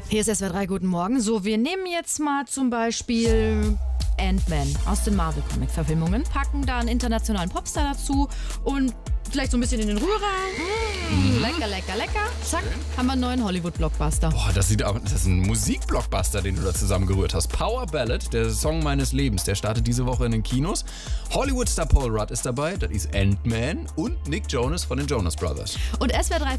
Hier ist SWR 3, guten Morgen. So, wir nehmen jetzt mal zum Beispiel Ant-Man aus den Marvel-Comic-Verfilmungen, packen da einen internationalen Popstar dazu und vielleicht so ein bisschen in den Rührer. Lecker, lecker, lecker. Zack, haben wir einen neuen Hollywood-Blockbuster. Boah, das ist ein Musikblockbuster, den du da zusammengerührt hast. Power Ballad, der Song meines Lebens, der startet diese Woche in den Kinos. Hollywood-Star Paul Rudd ist dabei, das ist Ant-Man und Nick Jonas von den Jonas Brothers. Und SWR 3